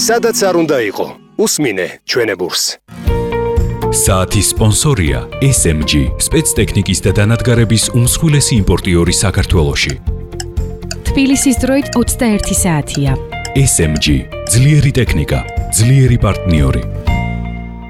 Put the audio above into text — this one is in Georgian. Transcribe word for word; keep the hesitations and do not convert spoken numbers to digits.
სადაც არ უნდა იყო. უსმინე ჩვენებურს. საათის სპონსორია ეს ემ ჯი, სპეცტექნიკის და დანადგარების უმსხვილესი იმპორტიორი საქართველოში. თბილისის დროით ოცდაერთი საათია. ეს ემ ჯი, ძლიერი ტექნიკა, ძლიერი პარტნიორი.